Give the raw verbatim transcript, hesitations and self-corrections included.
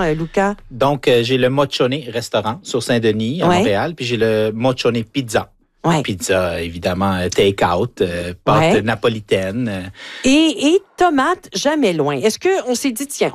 euh, Luca? Donc, euh, j'ai le Mochone restaurant sur Saint-Denis, à Ouais. Montréal, puis j'ai le Mochone Pizza. Ouais. Pizza, évidemment, euh, take-out, euh, pâte Ouais. napolitaine. euh, Et, et tomates, jamais loin. Est-ce qu'on s'est dit, tiens,